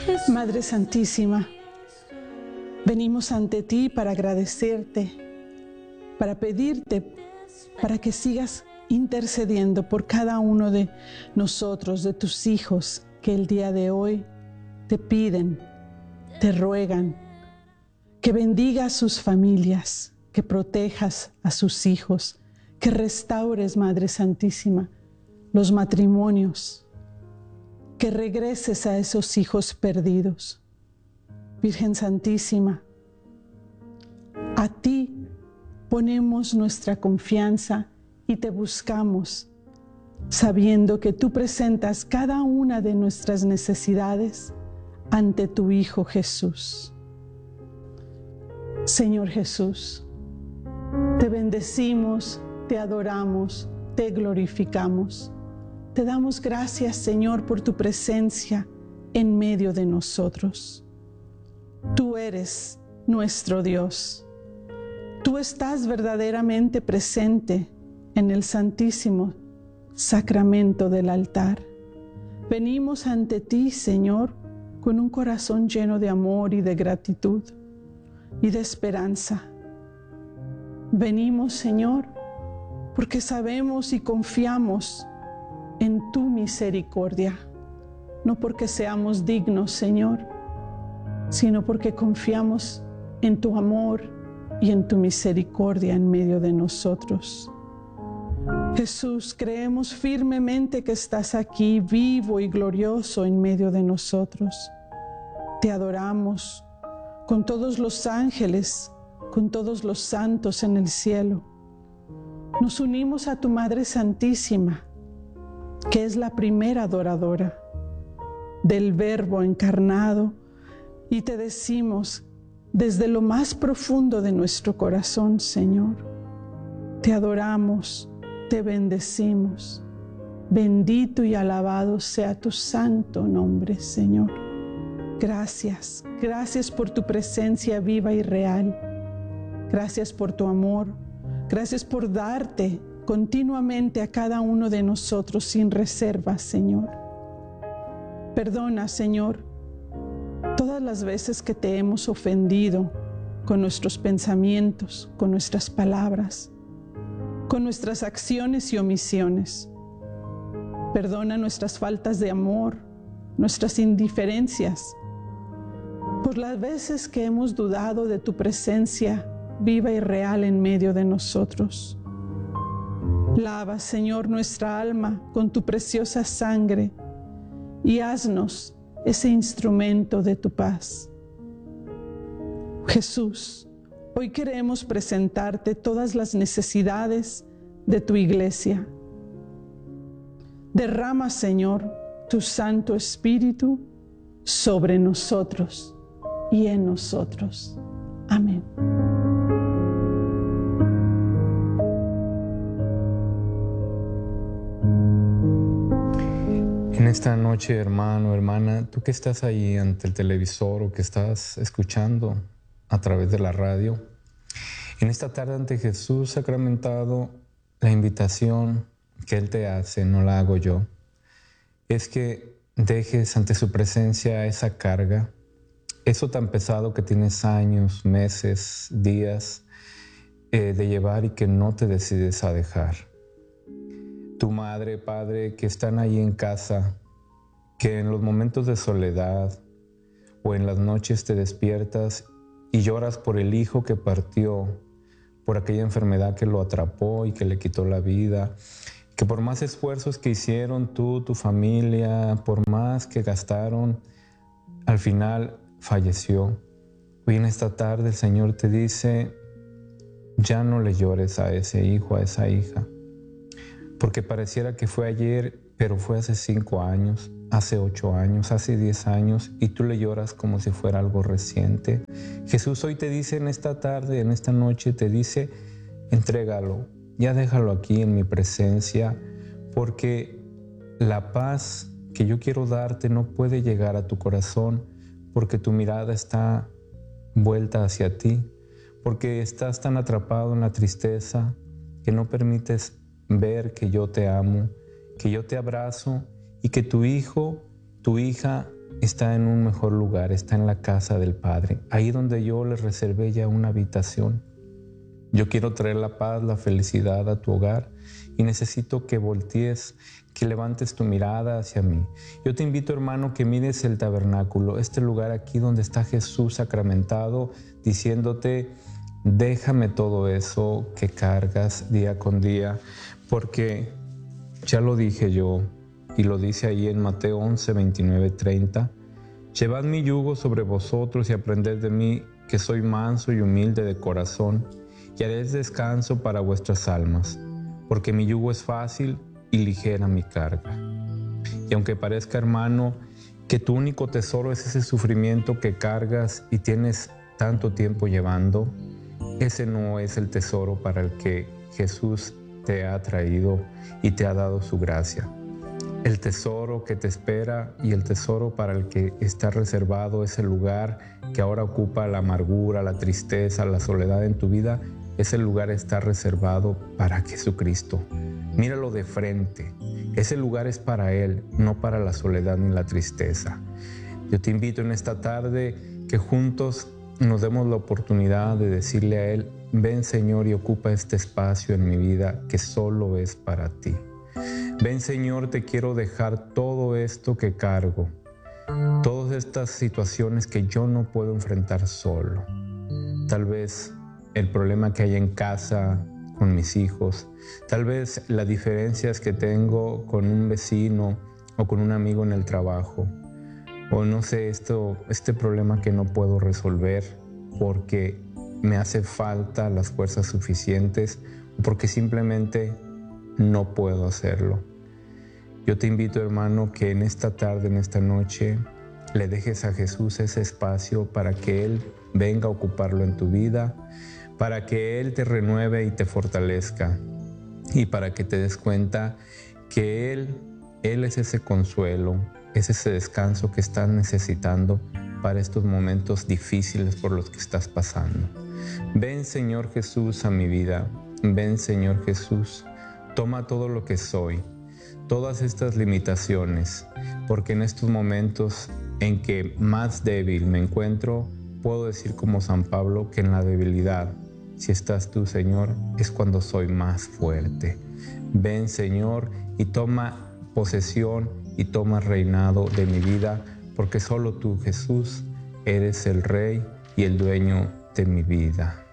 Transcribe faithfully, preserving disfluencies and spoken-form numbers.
Madre Santísima, venimos ante ti para agradecerte, para pedirte, para que sigas intercediendo por cada uno de nosotros, de tus hijos, que el día de hoy te piden, te ruegan, que bendigas sus familias, que protejas a sus hijos, que restaures, Madre Santísima, los matrimonios, que regreses a esos hijos perdidos. Virgen Santísima, a ti ponemos nuestra confianza y te buscamos, sabiendo que tú presentas cada una de nuestras necesidades ante tu Hijo Jesús. Señor Jesús, te bendecimos, te adoramos, te glorificamos. Te damos gracias, Señor, por tu presencia en medio de nosotros. Tú eres nuestro Dios. Tú estás verdaderamente presente en el santísimo sacramento del altar. Venimos ante ti, Señor, con un corazón lleno de amor y de gratitud y de esperanza. Venimos, Señor, porque sabemos y confiamos en tu misericordia, no porque seamos dignos, Señor, sino porque confiamos en tu amor y en tu misericordia en medio de nosotros. Jesús, creemos firmemente que estás aquí, vivo y glorioso en medio de nosotros. Te adoramos con todos los ángeles, con todos los santos en el cielo. Nos unimos a tu Madre Santísima, que es la primera adoradora del Verbo encarnado, y te decimos desde lo más profundo de nuestro corazón, Señor, te adoramos, te bendecimos. Bendito y alabado sea tu santo nombre, Señor. Gracias, gracias por tu presencia viva y real. Gracias por tu amor. Gracias por darte continuamente a cada uno de nosotros sin reservas, Señor. Perdona, Señor, todas las veces que te hemos ofendido con nuestros pensamientos, con nuestras palabras, con nuestras acciones y omisiones. Perdona nuestras faltas de amor, nuestras indiferencias, por las veces que hemos dudado de tu presencia viva y real en medio de nosotros. Lava, Señor, nuestra alma con tu preciosa sangre y haznos ese instrumento de tu paz. Jesús, hoy queremos presentarte todas las necesidades de tu iglesia. Derrama, Señor, tu Santo Espíritu sobre nosotros y en nosotros. Amén. En esta noche, hermano, hermana, tú que estás ahí ante el televisor o que estás escuchando a través de la radio, en esta tarde ante Jesús sacramentado, la invitación que Él te hace, no la hago yo, es que dejes ante su presencia esa carga, eso tan pesado que tienes años, meses, días eh, de llevar y que no te decides a dejar. Tu madre, padre, que están ahí en casa, que en los momentos de soledad o en las noches te despiertas y lloras por el hijo que partió, por aquella enfermedad que lo atrapó y que le quitó la vida, que por más esfuerzos que hicieron tú, tu familia, por más que gastaron, al final falleció. Hoy en esta tarde el Señor te dice, ya no le llores a ese hijo, a esa hija, porque pareciera que fue ayer, pero fue hace cinco años, hace ocho años, hace diez años, y tú le lloras como si fuera algo reciente. Jesús hoy te dice en esta tarde, en esta noche, te dice, entrégalo, ya déjalo aquí en mi presencia, porque la paz que yo quiero darte no puede llegar a tu corazón, porque tu mirada está vuelta hacia ti, porque estás tan atrapado en la tristeza que no permites ver que yo te amo, que yo te abrazo y que tu hijo, tu hija está en un mejor lugar, está en la casa del Padre, ahí donde yo le reservé ya una habitación. Yo quiero traer la paz, la felicidad a tu hogar y necesito que voltees, que levantes tu mirada hacia mí. Yo te invito, hermano, que mires el tabernáculo, este lugar aquí donde está Jesús sacramentado, diciéndote: déjame todo eso que cargas día con día, porque ya lo dije yo, y lo dice ahí en Mateo once, veintinueve, treinta. Llevad mi yugo sobre vosotros y aprended de mí, que soy manso y humilde de corazón, y haréis descanso para vuestras almas, porque mi yugo es fácil y ligera mi carga. Y aunque parezca, hermano, que tu único tesoro es ese sufrimiento que cargas y tienes tanto tiempo llevando, ese no es el tesoro para el que Jesús te ha traído y te ha dado su gracia. El tesoro que te espera y el tesoro para el que está reservado, ese lugar que ahora ocupa la amargura, la tristeza, la soledad en tu vida, ese lugar está reservado para Jesucristo. Míralo de frente. Ese lugar es para Él, no para la soledad ni la tristeza. Yo te invito en esta tarde que juntos nos demos la oportunidad de decirle a Él: ven, Señor, y ocupa este espacio en mi vida que solo es para ti. Ven, Señor, te quiero dejar todo esto que cargo, todas estas situaciones que yo no puedo enfrentar solo. Tal vez el problema que hay en casa con mis hijos, tal vez las diferencias que tengo con un vecino o con un amigo en el trabajo, o no sé, esto, este problema que no puedo resolver porque me hace falta las fuerzas suficientes o porque simplemente no puedo hacerlo. Yo te invito, hermano, que en esta tarde, en esta noche, le dejes a Jesús ese espacio para que Él venga a ocuparlo en tu vida, para que Él te renueve y te fortalezca, y para que te des cuenta que Él, Él es ese consuelo, es ese descanso que estás necesitando para estos momentos difíciles por los que estás pasando. Ven, Señor Jesús, a mi vida. Ven, Señor Jesús, toma todo lo que soy, todas estas limitaciones, porque en estos momentos en que más débil me encuentro, puedo decir como San Pablo que en la debilidad, si estás tú, Señor, es cuando soy más fuerte. Ven, Señor, y toma posesión y toma reinado de mi vida, porque solo tú, Jesús, eres el Rey y el dueño de mi vida.